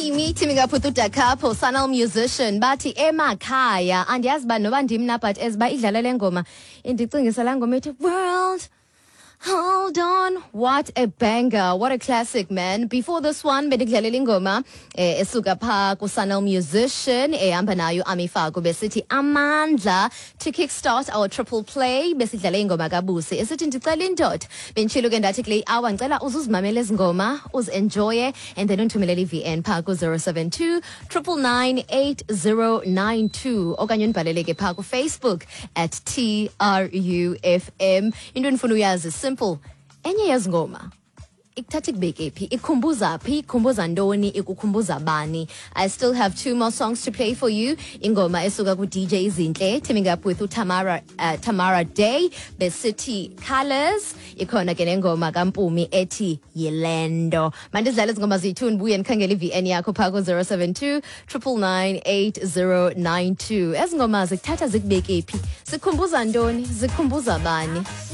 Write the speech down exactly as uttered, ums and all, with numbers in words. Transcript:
Amy teaming up with uDaka, personal musician bathi emakhaya andiyazi ba noba ndimna but eziba idlala lengoma indicingisela la ngoma ethi world. Hold on, what a banger, what a classic, man. Before this one, bedikudlalela ingoma eh, esuka pha kuSanel Musician ehamba nayo Ami Faku besithi amandla to kickstart our triple play besidlala ingoma kaBusi esithi ndicela indoda benchilo ke ndathi kule hour ngicela uzuzimamela izingoma uzenjoye and then unthumelele iV N pha ku zero seven two nine nine eight zero nine two okanye unibhalele ke pha ku Facebook at T R U F M. Into endifuna uyazi simple. Enye yazingoma ikuthatha ikubeke phi ikhumbuza phi ikhumbuza ntoni ikukhumbuza bani. I still have two more songs to play for you. Ingoma esuka ku D J Zinhle teaming up with Tamara uh, Tamara Day besithi Colors. Ikhona ke nengoma kaMpumi ethi Yilendo. Mandidlala izingoma zethu ndibuye ndikhangele iV N yakho pha ku zero seven two nine nine eight zero nine two. Ezingoma zikuthatha zikubeke phi zikhumbuza ntoni zikhumbuza bani.